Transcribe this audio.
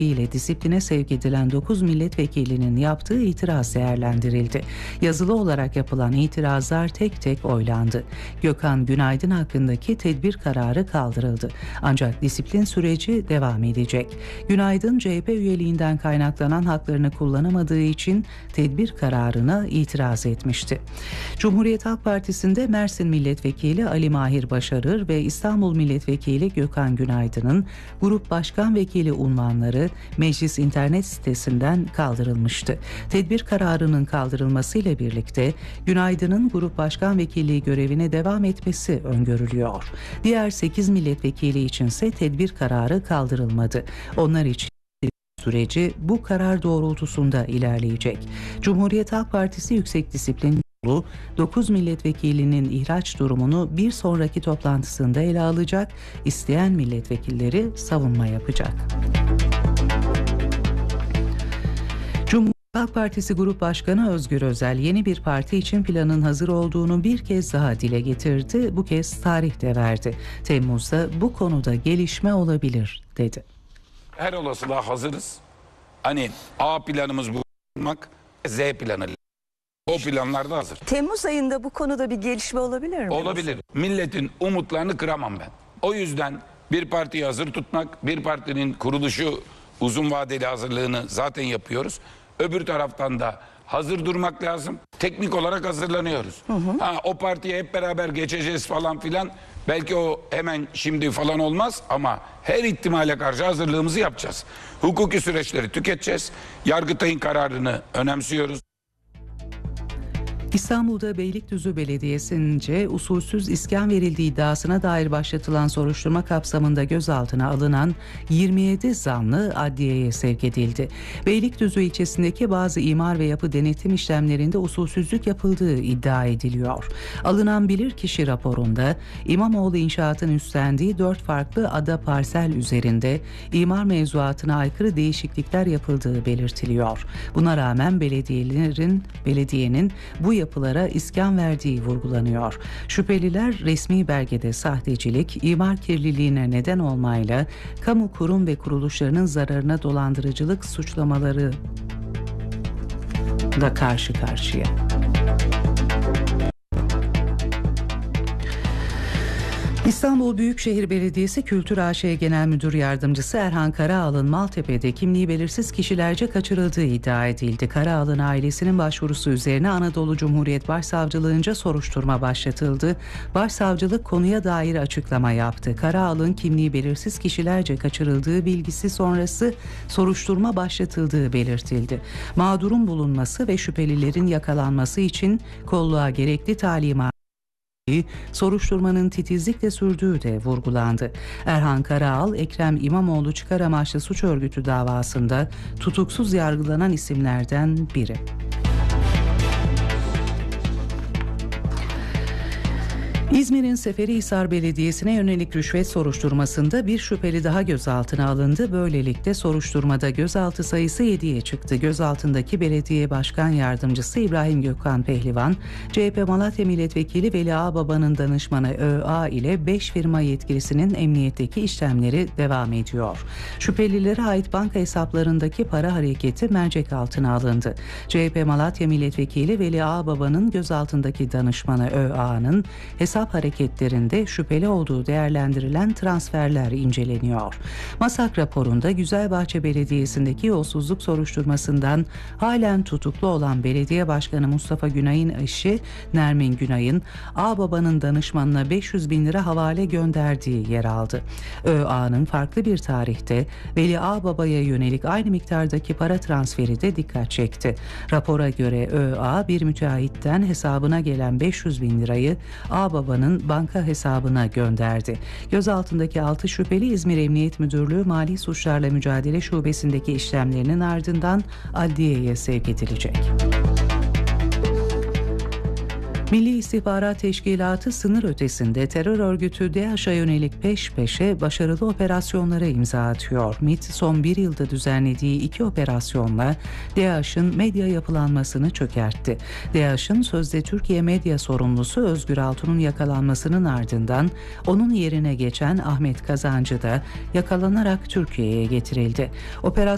ile disipline sevk edilen 9 milletvekilinin yaptığı itiraz değerlendirildi. Yazılı olarak yapılan itirazlar tek tek oylandı. Gökhan Günaydın hakkındaki tedbir kararı kaldırıldı. Ancak disiplin süreci devam edecek. Günaydın CHP üyeliğinden kaynaklanan haklarını kullanamadığı için tedbir kararına itiraz etmişti. Cumhuriyet Halk Partisi'nde Mersin Milletvekili Ali Mahir Başarır ve İstanbul Milletvekili Gökhan Günaydın'ın grup başkan vekili unvanları meclis internet sitesinden kaldırılmıştı. Tedbir kararının kaldırılmasıyla birlikte Günaydın'ın grup başkan vekilliği görevine devam etmesi öngörülüyor. Diğer 8 milletvekili içinse tedbir kararı kaldırılmadı. Onlar için süreci bu karar doğrultusunda ilerleyecek. Cumhuriyet Halk Partisi Yüksek Disiplin Kurulu 9 milletvekilinin ihraç durumunu bir sonraki toplantısında ele alacak, isteyen milletvekilleri savunma yapacak. Cumhuriyet Halk Partisi Grup Başkanı Özgür Özel yeni bir parti için planın hazır olduğunu bir kez daha dile getirdi. Bu kez tarih de verdi. Temmuz'da bu konuda gelişme olabilir dedi. Her olasılığa hazırız. Hani A planımız bu olmak, Z planı. O planlar da hazır. Temmuz ayında bu konuda bir gelişme olabilir mi? Olabilir. Milletin umutlarını kıramam ben. O yüzden bir partiyi hazır tutmak, bir partinin kuruluşu uzun vadeli hazırlığını zaten yapıyoruz. Öbür taraftan da hazır durmak lazım. Teknik olarak hazırlanıyoruz. O partiye hep beraber geçeceğiz falan filan. Belki o hemen şimdi falan olmaz ama her ihtimale karşı hazırlığımızı yapacağız. Hukuki süreçleri tüketeceğiz. Yargıtay'ın kararını önemsiyoruz. İstanbul'da Beylikdüzü Belediyesi'nce usulsüz iskan verildiği iddiasına dair başlatılan soruşturma kapsamında gözaltına alınan 27 zanlı adliyeye sevk edildi. Beylikdüzü ilçesindeki bazı imar ve yapı denetim işlemlerinde usulsüzlük yapıldığı iddia ediliyor. Alınan bilirkişi raporunda İmamoğlu İnşaat'ın üstlendiği 4 farklı ada parsel üzerinde imar mevzuatına aykırı değişiklikler yapıldığı belirtiliyor. Buna rağmen belediyenin bu yapılara iskan verdiği vurgulanıyor. Şüpheliler resmi belgede sahtecilik, imar kirliliğine neden olmayla kamu kurum ve kuruluşlarının zararına dolandırıcılık suçlamaları da karşı karşıya. İstanbul Büyükşehir Belediyesi Kültür AŞ Genel Müdür Yardımcısı Erhan Karaağlı'nın Maltepe'de kimliği belirsiz kişilerce kaçırıldığı iddia edildi. Karaağlı'nın ailesinin başvurusu üzerine Anadolu Cumhuriyet Başsavcılığınca soruşturma başlatıldı. Başsavcılık konuya dair açıklama yaptı. Karaağlı'nın kimliği belirsiz kişilerce kaçırıldığı bilgisi sonrası soruşturma başlatıldığı belirtildi. Mağdurun bulunması ve şüphelilerin yakalanması için kolluğa gerekli talimat soruşturmanın titizlikle sürdüğü de vurgulandı. Erhan Karaağlı, Ekrem İmamoğlu çıkar amaçlı suç örgütü davasında tutuksuz yargılanan isimlerden biri. İzmir'in Seferihisar Belediyesi'ne yönelik rüşvet soruşturmasında bir şüpheli daha gözaltına alındı. Böylelikle soruşturmada gözaltı sayısı 7'ye çıktı. Gözaltındaki belediye başkan yardımcısı İbrahim Gökhan Pehlivan, CHP Malatya Milletvekili Veli Ağbaba'nın danışmanı ÖA ile 5 firma yetkilisinin emniyetteki işlemleri devam ediyor. Şüphelilere ait banka hesaplarındaki para hareketi mercek altına alındı. CHP Malatya Milletvekili Veli Ağbaba'nın gözaltındaki danışmanı ÖA'nın hesap hareketlerinde şüpheli olduğu değerlendirilen transferler inceleniyor. MASAK raporunda Güzelbahçe Belediyesi'ndeki yolsuzluk soruşturmasından halen tutuklu olan Belediye Başkanı Mustafa Günay'ın eşi Nermin Günay'ın Ağbaba'nın danışmanına 500 bin lira havale gönderdiği yer aldı. ÖA'nın farklı bir tarihte Veli Ağbaba'ya yönelik aynı miktardaki para transferi de dikkat çekti. Rapora göre ÖA bir müteahhitten hesabına gelen 500 bin lirayı Ağbaba'nın banka hesabına gönderdi. Gözaltındaki 6 şüpheli İzmir Emniyet Müdürlüğü Mali Suçlarla Mücadele Şubesi'ndeki işlemlerinin ardından adliyeye sevk edilecek. Milli İstihbarat Teşkilatı sınır ötesinde terör örgütü DAEŞ'a yönelik peş peşe başarılı operasyonlara imza atıyor. MİT son bir yılda düzenlediği 2 operasyonla DAEŞ'in medya yapılanmasını çökertti. DAEŞ'in sözde Türkiye medya sorumlusu Özgür Altun'un yakalanmasının ardından onun yerine geçen Ahmet Kazancı da yakalanarak Türkiye'ye getirildi. Operasyon